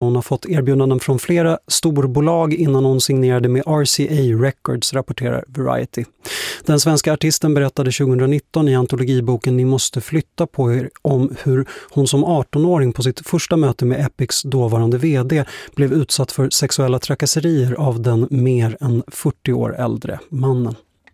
Hon har fått erbjudanden från flera storbolag innan hon signerade med RCA Records, rapporterar Variety. Den svenska artisten berättade 2019 i antologiboken Ni måste flytta på er om hur hon som 18-åring på sitt första möte med Epics dåvarande vd blev utsatt för sexuella trakasserier av den mer än 40 år äldre mannen.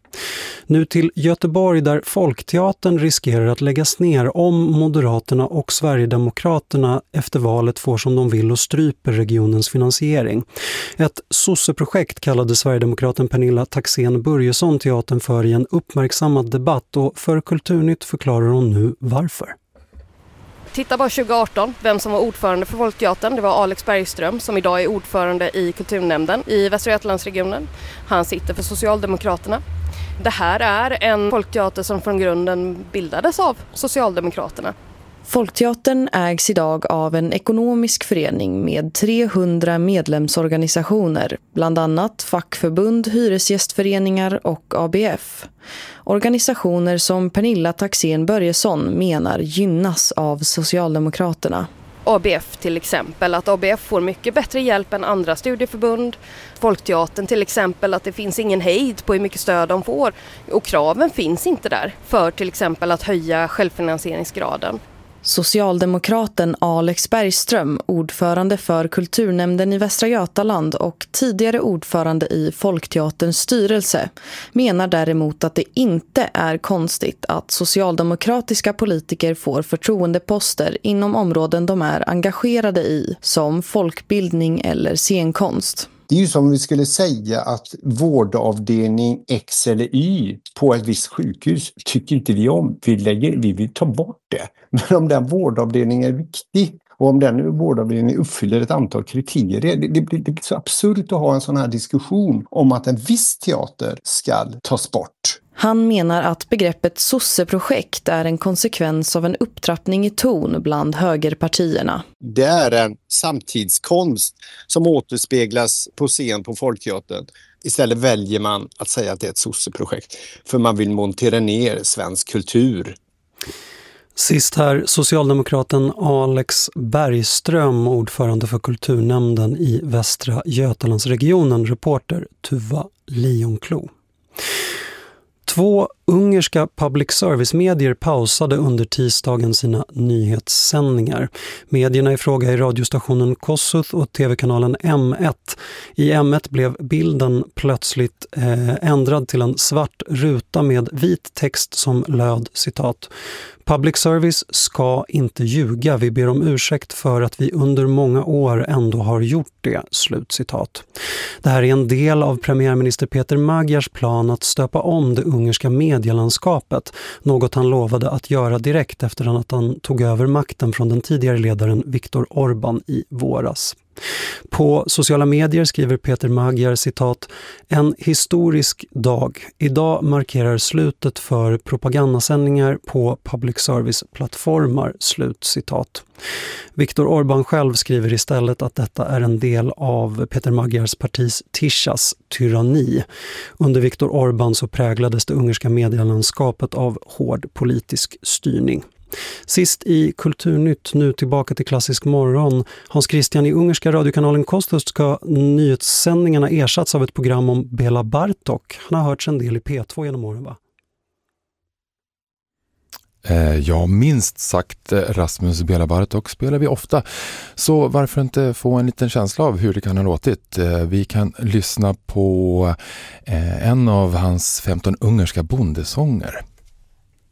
Nu till Göteborg där Folkteatern riskerar att läggas ner om Moderaterna och Sverigedemokraterna efter valet får som de vill och stryper regionens finansiering. Ett sosseprojekt kallade Sverigedemokraten Pernilla Taxén Börjesson teatern för i en uppmärksammad debatt och för Kulturnytt förklarar hon nu varför. Titta bara 2018, vem som var ordförande för Folkteatern. Det var Alex Bergström som idag är ordförande i kulturnämnden i Västra Götalandsregionen. Han sitter för Socialdemokraterna. Det här är en folkteater som från grunden bildades av Socialdemokraterna. Folkteatern ägs idag av en ekonomisk förening med 300 medlemsorganisationer, bland annat fackförbund, hyresgästföreningar och ABF. Organisationer som Pernilla Taxén Börjesson menar gynnas av Socialdemokraterna. ABF till exempel, att ABF får mycket bättre hjälp än andra studieförbund. Folkteatern till exempel, att det finns ingen hejd på hur mycket stöd de får. Och kraven finns inte där för till exempel att höja självfinansieringsgraden. Socialdemokraten Alex Bergström, ordförande för kulturnämnden i Västra Götaland och tidigare ordförande i Folkteaterns styrelse, menar däremot att det inte är konstigt att socialdemokratiska politiker får förtroendeposter inom områden de är engagerade i, som folkbildning eller scenkonst. Det är ju som om vi skulle säga att vårdavdelning X eller Y på ett visst sjukhus tycker inte vi om. Vi vill ta bort det. Men om den vårdavdelningen är viktig och om den vårdavdelningen uppfyller ett antal kriterier. Det blir så absurt att ha en sån här diskussion om att en viss teater ska tas bort. Han menar att begreppet sosseprojekt är en konsekvens av en upptrappning i ton bland högerpartierna. Det är en samtidskonst som återspeglas på scen på Folkteatern. Istället väljer man att säga att det är ett sosseprojekt för man vill montera ner svensk kultur. Sist här Socialdemokraten Alex Bergström, ordförande för kulturnämnden i Västra Götalandsregionen, reporter Tuva Lejonklo. 2 ungerska public service-medier pausade under tisdagen sina nyhetssändningar. Medierna i fråga är radiostationen Kossuth och tv-kanalen M1. I M1 blev bilden plötsligt ändrad till en svart ruta med vit text som löd, citat: Public service ska inte ljuga. Vi ber om ursäkt för att vi under många år ändå har gjort det. Slutcitat. Det här är en del av premiärminister Peter Magyars plan att stöpa om det ungerska medielandskapet. Något han lovade att göra direkt efter att han tog över makten från den tidigare ledaren Viktor Orbán i våras. På sociala medier skriver Peter Magyar, citat: en historisk dag. Idag markerar slutet för propagandasändningar på public service-plattformar. Slutcitat. Viktor Orbán själv skriver istället att detta är en del av Peter Magyars partis Tishas tyranni. Under Viktor Orbán så präglades det ungerska medielandskapet av hård politisk styrning. Sist i Kulturnytt, nu tillbaka till Klassisk morgon. Hans Christian, i ungerska radiokanalen Kossuth ska nyhetssändningarna ersatts av ett program om Bela Bartok. Han har hörts en del i P2 genom åren, va? Ja, minst sagt Rasmus Bela Bartok spelar vi ofta. Så varför inte få en liten känsla av hur det kan ha låtit? Vi kan lyssna på en av hans 15 ungerska bondesånger.